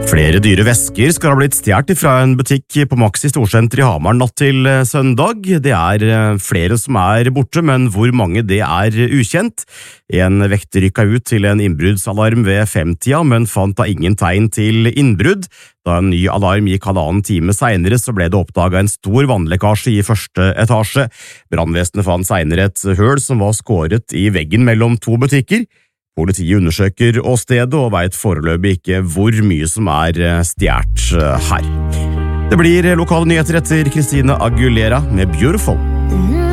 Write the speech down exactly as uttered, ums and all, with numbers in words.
Flere dyre vesker skal ha blitt stjert fra en butikk på Maxi Storsenter i Hamar natt til søndag. Det er flere som er borte, men hvor mange det er ukjent. En vekter rykket ut til en innbruddsalarm ved femtida, men fant da ingen tegn til innbrudd. Da en ny alarm gikk halvannen time senere, så ble det oppdaget en stor vannlekkasje i første etasje. Brannvesenet fant senere et høl som var skåret i veggen mellom to butikker. Politiet undersøker åstedet og vet foreløpig ikke hvor mye som er stjert her. Det blir lokale nyheter etter Christina Aguilera med Beautiful.